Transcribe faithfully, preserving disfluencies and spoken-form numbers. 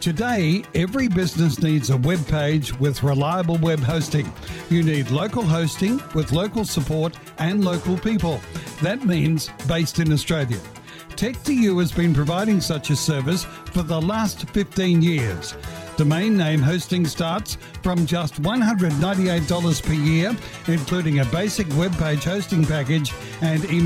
Today, every business needs a web page with reliable web hosting. You need local hosting with local support and local people. That means based in Australia. tech two u has been providing such a service for the last fifteen years. Domain name hosting starts from just one hundred ninety-eight dollars per year, including a basic web page hosting package and email